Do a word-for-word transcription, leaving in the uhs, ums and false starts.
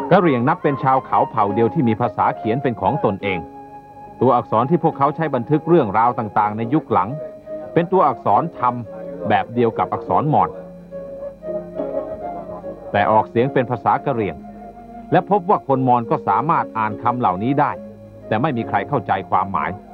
กะเหรี่ยงนับเป็นชาวเขาเผ่าเดียวที่มีภาษาเขียนเป็นของตนเองตัวอักษรที่พวกเขาใช้บันทึกเรื่องราวต่างๆในยุคหลังเป็นตัวอักษรธรรมแบบเดียวกับอักษรมอญแต่ออกเสียงเป็นภาษากะเหรี่ยงและพบว่าคนมอญก็สามารถอ่านคำเหล่านี้ได้แต่ไม่มีใครเข้าใจความหมาย